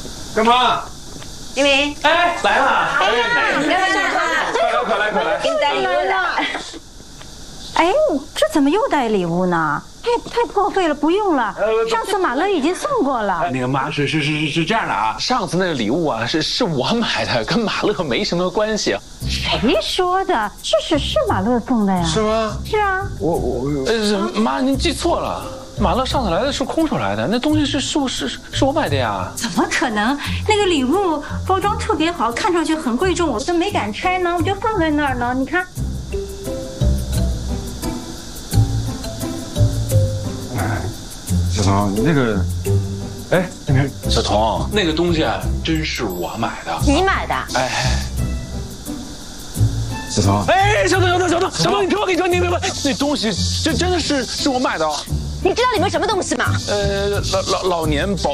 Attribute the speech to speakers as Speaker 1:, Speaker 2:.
Speaker 1: 干嘛？
Speaker 2: 明明，
Speaker 1: 哎，来了！
Speaker 2: 哎呀，你看，
Speaker 1: 快来！
Speaker 2: 给你带礼物了。
Speaker 3: 哎，这怎么又带礼物呢？太破费了，不用了。上次马乐已经送过了。
Speaker 1: 那个妈是这样的啊，
Speaker 4: 上次那个礼物啊，是我买的，跟马乐没什么关系。
Speaker 3: 谁说的？是马乐送的呀？
Speaker 1: 是吗？
Speaker 3: 是啊。
Speaker 4: 妈，您记错了。马乐上次来的是空手来的，那东西是我买的呀。
Speaker 3: 怎么可能？那个礼物包装特别好，看上去很贵重，我都没敢拆呢，我就放在那儿呢。你看。
Speaker 1: 小彤，那个，哎，那边
Speaker 4: 小彤，那个东西啊，真是我买的。
Speaker 2: 你买的？
Speaker 4: 哎，
Speaker 1: 小彤，
Speaker 4: 哎，小彤，你听我跟你说，你明白？那东西真的是我买的。
Speaker 2: 你知道里面什么东西吗？
Speaker 4: 老年